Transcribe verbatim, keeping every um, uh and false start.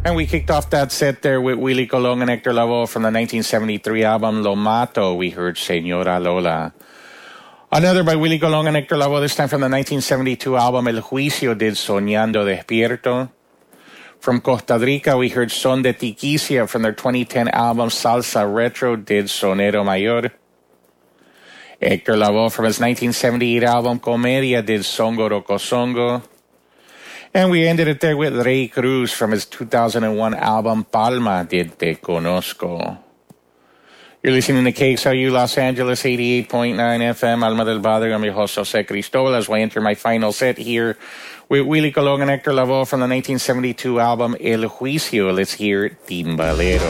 And we kicked off that set there with Willie Colon and Hector Lavoe from the nineteen seventy-three album Lo Mato. We heard Señora Lola. Another by Willie Colon and Hector Lavoe, this time from the nineteen seventy-two album El Juicio, did Soñando Despierto. From Costa Rica, we heard Son de Tiquicia from their twenty ten album Salsa Retro, did Sonero Mayor. Hector Lavoe from his nineteen seventy-eight album Comedia did Songo Rocosongo. And we ended it there with Ray Cruz from his two thousand one album Palma did Te Conozco. You're listening to K X L U Los Angeles eighty-eight point nine F M, Alma del Padre. I'm your host, Jose Cristobal, as we enter my final set here with Willie Colon and Hector Lavoe from the nineteen seventy-two album El Juicio. Let's hear Timbalero.